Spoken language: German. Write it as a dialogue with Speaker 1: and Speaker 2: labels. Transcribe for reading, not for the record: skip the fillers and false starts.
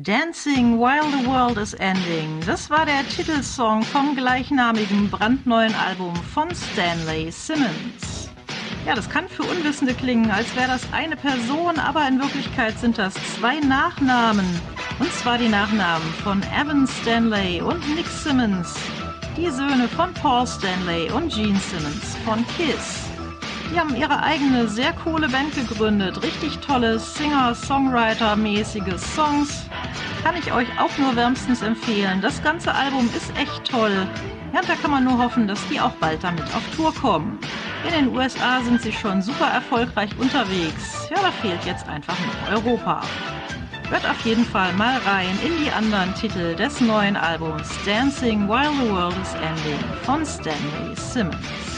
Speaker 1: Dancing While the World is Ending. Das war der Titelsong vom gleichnamigen brandneuen Album von Stanley Simmons. Ja, das kann für Unwissende klingen, als wäre das eine Person, aber in Wirklichkeit sind das zwei Nachnamen. Und zwar die Nachnamen von Evan Stanley und Nick Simmons, die Söhne von Paul Stanley und Gene Simmons von Kiss. Die haben ihre eigene, sehr coole Band gegründet. Richtig tolle Singer-Songwriter-mäßige Songs. Kann ich euch auch nur wärmstens empfehlen. Das ganze Album ist echt toll. Ja, und da kann man nur hoffen, dass die auch bald damit auf Tour kommen. In den USA sind sie schon super erfolgreich unterwegs. Ja, da fehlt jetzt einfach noch Europa. Hört auf jeden Fall mal rein in die anderen Titel des neuen Albums Dancing While the World is Ending von Stanley Simmons.